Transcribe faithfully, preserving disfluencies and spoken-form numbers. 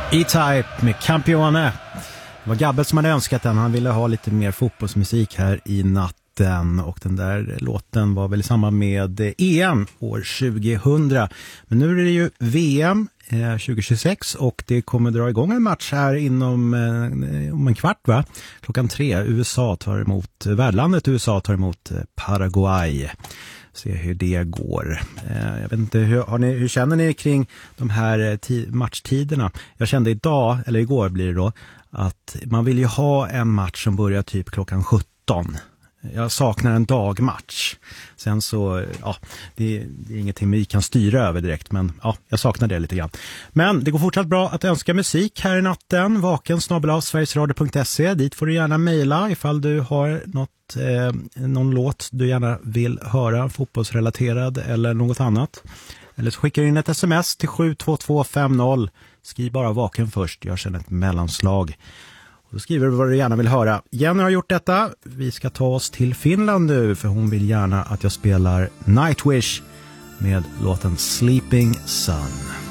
E-Type med Campione. Det var Gabbel som hade önskat den. Han ville ha lite mer fotbollsmusik här i natten. Och den där låten var väl i samband med E M år tjugohundra. Men nu är det ju V M eh, tjugohundratjugosex och det kommer dra igång en match här inom eh, om en kvart, va? Klockan tre. U S A tar emot, värdlandet U S A tar emot Paraguay. Se hur det går. Eh, jag vet inte, hur, har ni, hur känner ni kring de här t- matchtiderna? Jag kände idag, eller igår blir det då, att man vill ju ha en match som börjar typ klockan sjutton. Jag saknar en dagmatch. Sen så, ja, det, det är ingenting vi kan styra över direkt, men ja, jag saknar det lite grann. Men det går fortsatt bra att önska musik här i natten. Vaken snabel-a sverigesradio punkt se. Dit får du gärna mejla ifall du har något, eh, någon låt du gärna vill höra, fotbollsrelaterad eller något annat. Eller så skickar du in ett sms till sju två två fem noll. Skriv bara vaken först, jag känner ett mellanslag. Och då skriver du vad du gärna vill höra. Jenny har gjort detta. Vi ska ta oss till Finland nu, för hon vill gärna att jag spelar Nightwish med låten Sleeping Sun.